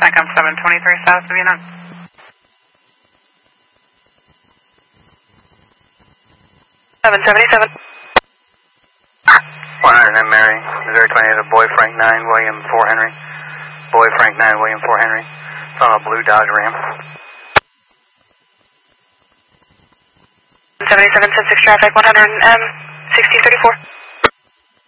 I'm 723 south of Unit. 777. 100 Mary, Missouri 28, Boy Frank 9, William 4 Henry. Boy Frank 9, William 4 Henry. It's on a blue Dodge Ram. 7776 traffic, 100 6034.